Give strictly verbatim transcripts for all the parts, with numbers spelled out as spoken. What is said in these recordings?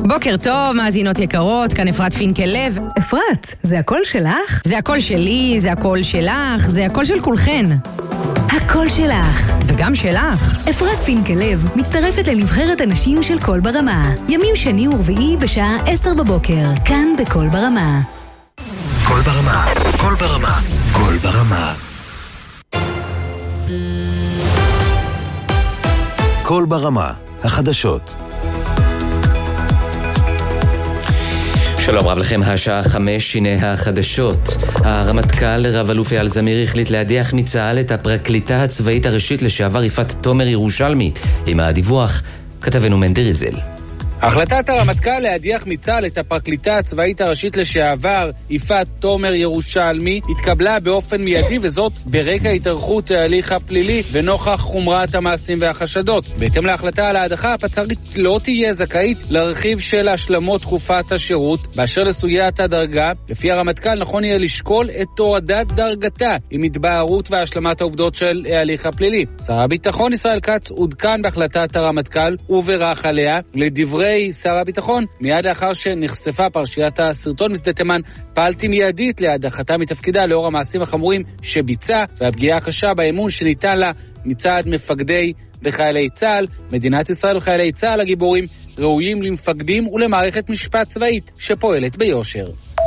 בוקר טוב, מאזינות יקרות, כאן אפרת פינקל לב. אפרת, זה הקול שלך? זה הקול שלי, זה הקול שלך, זה הקול של כולכן. הקול שלך. וגם שלך. אפרת פינקל לב מצטרפת לנבחרת הנשים של קול ברמה. ימים שני ורביעי בשעה עשר בבוקר, כאן בקול ברמה. קול ברמה, קול ברמה, קול ברמה. קול ברמה, החדשות. שלום רב לכם, השעה חמש, הנה החדשות. הרמטכ"ל רב אלוף אייל זמיר החליט להדיח מצה"ל את הפרקליטה הצבאית הראשית לשעבר יפעת תומר ירושלמי. עם הדיווח כתבנו מנדי ריזל. החלטת הרמטכ"ל להדיח מצה"ל את הפרקליטה הצבאית הראשית לשעבר יפעת תומר ירושלמי התקבלה באופן מיידי, וזאת ברקע התארכות ההליך הפלילי ונוכח חומרת המעשים והחשדות. בהתאם להחלטה על ההדחה, הפצ"רית לא תהיה זכאית לרכיב של השלמות תקופת השירות. באשר לסוגיית הדרגה, לפי הרמטכ"ל נכון יהיה לשקול את הורדת דרגתה עם התבהרות והשלמת העובדות של ההליך הפלילי. שר הביטחון ישראל כץ עודכן בהחלטת הרמטכ"ל וברך עליה. לדברי שר הביטחון, מיד לאחר שנחשפה פרשיית הסרטון משדה תימן, פעלתי מיידית להדחתה מתפקידה לאור המעשים החמורים שביצע והפגיעה הקשה באמון שניתן לה מצד מפקדי וחיילי צה"ל. מדינת ישראל וחיילי צה"ל הגיבורים ראויים למפקדים ולמערכת משפט צבאית שפועלת ביושר.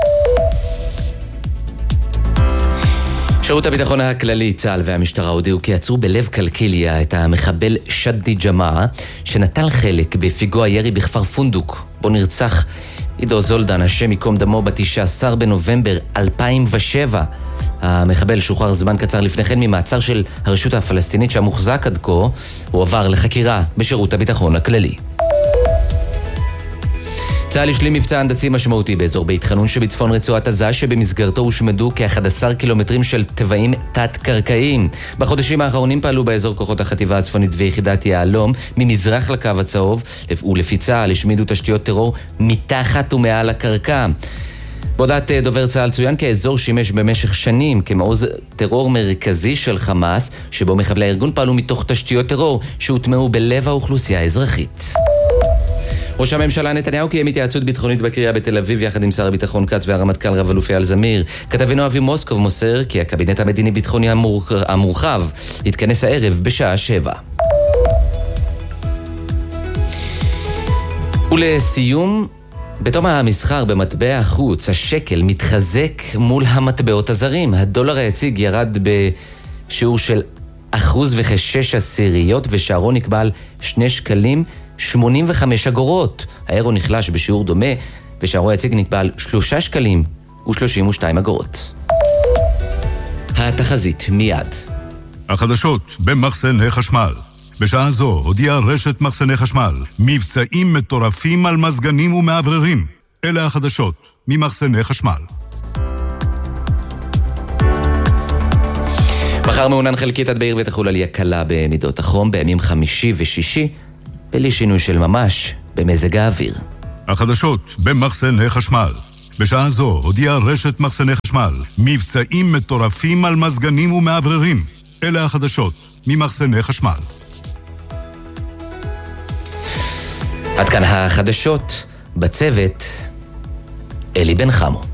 שירות הביטחון הכללי, צה"ל והמשטרה הודיעו כי עצרו בלב קלקיליה את המחבל שדני ג'מעה שנטל חלק בפיגוע ירי בכפר פונדוק בו נרצח עידו זולדן, השם מקום דמו, ב-תשעה עשר בנובמבר אלפיים ושבע. המחבל שוחרר זמן קצר לפני כן ממעצר של הרשות הפלסטינית שהמוחזק עד כה. הוא עבר לחקירה בשירות הביטחון הכללי. צה"ל השלים מבצע הנדסי משמעותי באזור בית חנון שבצפון רצועת עזה, שבמסגרתו הושמדו כ-אחד עשר קילומטרים של טבעים תת-קרקעיים. בחודשים האחרונים פעלו באזור כוחות החטיבה הצפונית ויחידת יעלום ממזרח לקו הצהוב, ולפי צה"ל השמידו תשתיות טרור מתחת ומעל הקרקע. בהודעת דובר צה"ל צוין כי האזור שימש במשך שנים כמעוז טרור מרכזי של חמאס, שבו מחבלי הארגון פעלו מתוך תשתיות טרור שהוטמעו בלב האוכלוסייה האזרחית. ראש הממשלה נתניהו קיים התייעצות ביטחונית בקריה בתל אביב יחד עם שר הביטחון כץ והרמטכ"ל רב אלוף אייל זמיר. כתבנו אבי מוסקוב מוסר כי הקבינט המדיני ביטחוני המור... המורחב יתכנס הערב בשעה שבע. ולסיום, בתום המסחר במטבע החוץ, השקל מתחזק מול המטבעות הזרים. הדולר היציג ירד בשיעור של אחוז וכשש עשיריות ושערו נקבע על שני שקלים שמונים וחמש אגורות. האירו נחלש בשיעור דומה ושערו היציג נקבע על שלושה שקלים ושלושים ושתיים אגורות. התחזית מיד. החדשות במחסני חשמל. בשעה זו הודיעה רשת מחסני חשמל מבצעים מטורפים על מזגנים ומעבררים. אלה החדשות ממחסני חשמל. מחר מעונן חלקית עד בעיר ותחול עלייה קלה במידות החום בימים חמישי ושישי, בלי שינוי של ממש במזג האוויר. החדשות במחסני חשמל. בשעה זו הודיעה רשת מחסני חשמל מבצעים מטורפים על מזגנים ומעבררים. אלה החדשות ממחסני חשמל. עד כאן החדשות, בצוות אלי בן חמו.